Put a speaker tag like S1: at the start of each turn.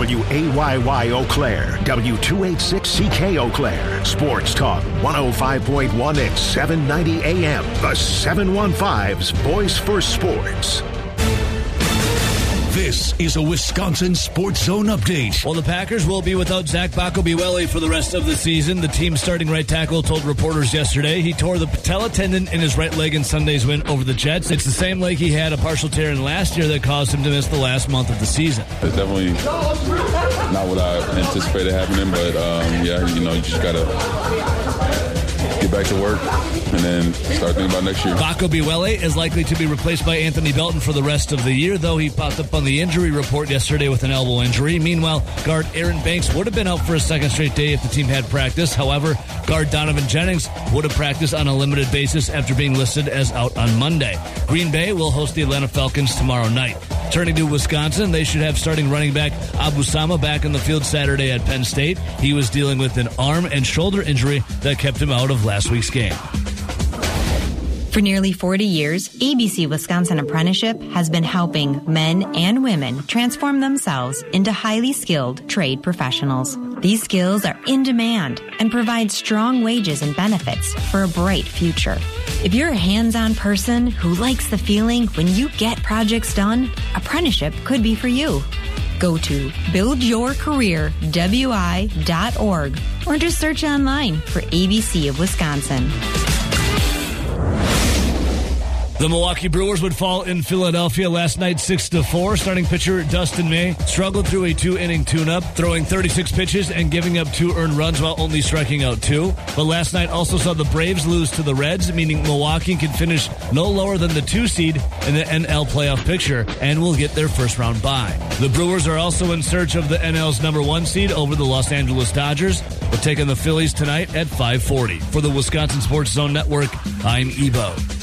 S1: WAYY Eau Claire, W286CK Eau Claire, Sports Talk 105.1 and 790 AM. The 715's Voice for Sports.
S2: This is a Wisconsin Sports Zone update.
S3: Well, the Packers will be without Zach Bacobiwele for the rest of the season. The team's starting right tackle told reporters yesterday he tore the patella tendon in his right leg in Sunday's win over the Jets. It's the same leg he had a partial tear in last year that caused him to miss the last month of the season.
S4: It's definitely not what I anticipated happening, but you just got to get back to work and then start thinking about next year.
S3: Bacobiwele is likely to be replaced by Anthony Belton for the rest of the year, though he popped up on the injury report yesterday with an elbow injury. Meanwhile, guard Aaron Banks would have been out for a second straight day if the team had practice. However, guard Donovan Jennings would have practiced on a limited basis after being listed as out on Monday. Green Bay will host the Atlanta Falcons tomorrow night. Turning to Wisconsin, they should have starting running back Abu Sama back in the field Saturday at Penn State. He was dealing with an arm and shoulder injury that kept him out of last week's game.
S5: For nearly 40 years, ABC Wisconsin Apprenticeship has been helping men and women transform themselves into highly skilled trade professionals. These skills are in demand and provide strong wages and benefits for a bright future. If you're a hands-on person who likes the feeling when you get projects done, apprenticeship could be for you. Go to buildyourcareerwi.org or just search online for ABC of Wisconsin.
S3: The Milwaukee Brewers would fall in Philadelphia last night 6-4. Starting pitcher Dustin May struggled through a 2-inning tune-up, throwing 36 pitches and giving up 2 earned runs while only striking out 2. But last night also saw the Braves lose to the Reds, meaning Milwaukee can finish no lower than the 2 seed in the NL playoff picture and will get their first round bye. The Brewers are also in search of the NL's number 1 seed over the Los Angeles Dodgers. We're taking the Phillies tonight at 5:40. For the Wisconsin Sports Zone Network, I'm Ebo.